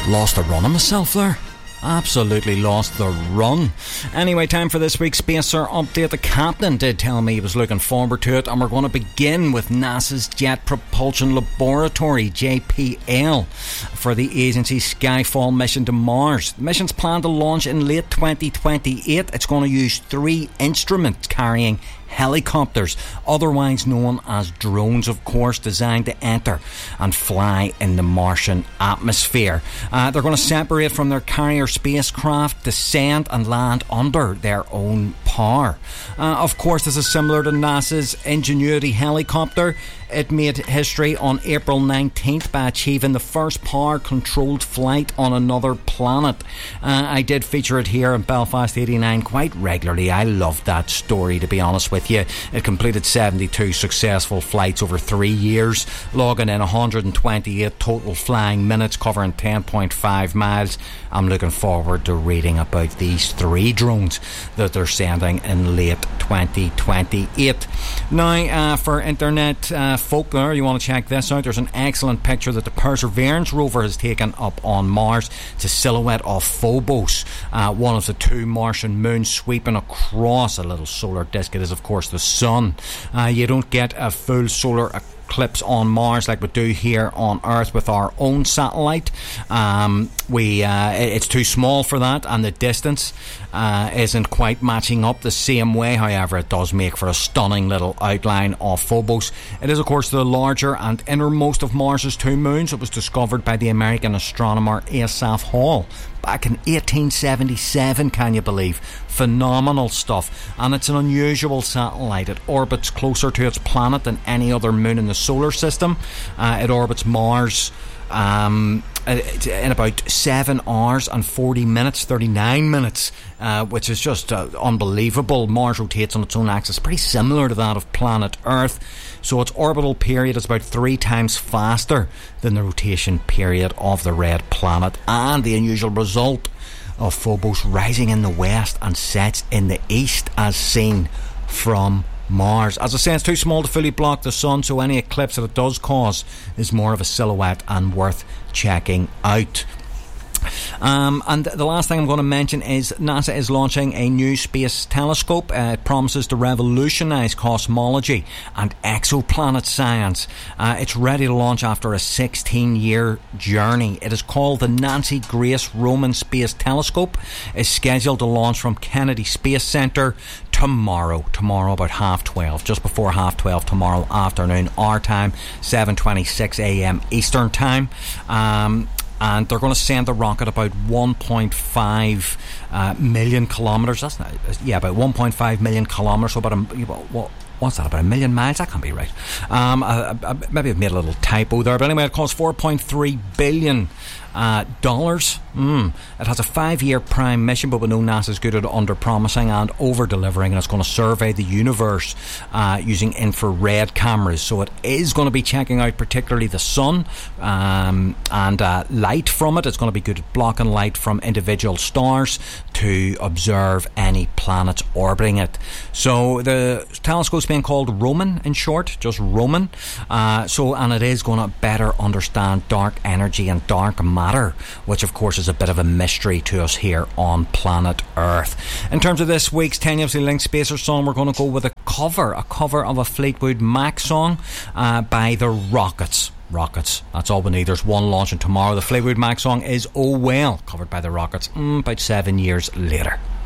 Lost the run of myself there. Absolutely lost the run. Anyway, time for this week's Spacer Update. The captain did tell me he was looking forward to it, and we're going to begin with NASA's Jet Propulsion Laboratory, JPL, for the agency's Skyfall mission to Mars. The mission's planned to launch in late 2028. It's going to use 3 instruments carrying helicopters, otherwise known as drones, of course, designed to enter and fly in the Martian atmosphere. They're going to separate from their carrier spacecraft, descend and land under their own power. Of course, this is similar to NASA's Ingenuity helicopter. It made history on April 19th by achieving the first power-controlled flight on another planet. I did feature it here in Belfast 89 quite regularly. I loved that story, to be honest with you. It completed 72 successful flights over 3 years, logging in 128 total flying minutes, covering 10.5 miles. I'm looking forward to reading about these 3 drones that they're sending in late 2028. Now, for internet folklore, you want to check this out. There's an excellent picture that the Perseverance rover has taken up on Mars. It's a silhouette of Phobos, one of the 2 Martian moons sweeping across a little solar disk. It is, of course, the Sun. You don't get a full solar eclipse on Mars like we do here on Earth with our own satellite. It's too small for that, and the distance isn't quite matching up the same way. However, it does make for a stunning little outline of Phobos. It is, of course, the larger and innermost of Mars's 2 moons. It was discovered by the American astronomer Asaph Hall back in 1877, can you believe? Phenomenal stuff. And it's an unusual satellite. It orbits closer to its planet than any other moon in the solar system. It orbits Mars in about 7 hours and 40 minutes, 39 minutes, which is just unbelievable. Mars rotates on its own axis, pretty similar to that of planet Earth. So its orbital period is about 3 times faster than the rotation period of the red planet. And the unusual result of Phobos rising in the west and sets in the east as seen from Mars. As I say, it's too small to fully block the Sun, so any eclipse that it does cause is more of a silhouette and worth checking out. And the last thing I'm going to mention is NASA is launching a new space telescope. It promises to revolutionise cosmology and exoplanet science. It's ready to launch after a 16-year journey. It is called the Nancy Grace Roman Space Telescope. It's scheduled to launch from Kennedy Space Center tomorrow about 12:30, just before 12:30 tomorrow afternoon, our time, 7:26 a.m. Eastern time. And they're going to send the rocket about 1.5 million kilometres. That's not, about 1.5 million kilometres. So what's that, about 1 million miles? That can't be right. Maybe I've made a little typo there. But anyway, it costs $4.3 billion. It has a 5-year prime mission, but we know NASA's good at under-promising and over-delivering, and it's going to survey the universe using infrared cameras. So it is going to be checking out particularly the Sun and light from it. It's going to be good at blocking light from individual stars to observe any planets orbiting it. So the telescope's being called Roman in short, just Roman. And it is going to better understand dark energy and dark matter, which of course is a bit of a mystery to us here on planet Earth. In terms of this week's tenuously linked Spacer song, we're going to go with a cover of a Fleetwood Mac song by the Rockets. That's all we need. There's one launching tomorrow. The Fleetwood Mac song is Oh Well, covered by the Rockets about 7 years later.